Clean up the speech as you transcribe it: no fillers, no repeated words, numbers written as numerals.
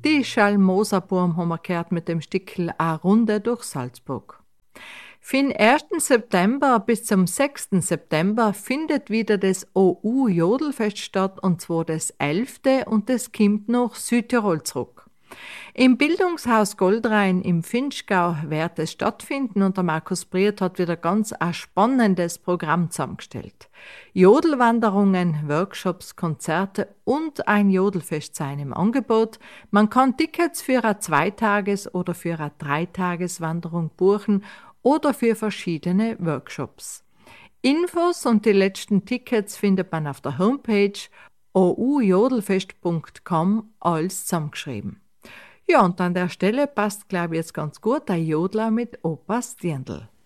Die Schallmoserburm haben wir gehört mit dem Stickel A Runde durch Salzburg. Von 1. September bis zum 6. September findet wieder das OU-Jodelfest statt, und zwar das 11. und das kommt nach Südtirol zurück. Im Bildungshaus Goldrhein im Finchgau wird es stattfinden, und der Markus Briert hat wieder ganz ein spannendes Programm zusammengestellt. Jodelwanderungen, Workshops, Konzerte und ein Jodelfest sein im Angebot. Man kann Tickets für eine 2-Tages- oder für eine 3-Tages-Wanderung buchen oder für verschiedene Workshops. Infos und die letzten Tickets findet man auf der Homepage oujodelfest.com, alles zusammengeschrieben. Ja, und an der Stelle passt, glaube ich, jetzt ganz gut der Jodler mit Opas Dirndl.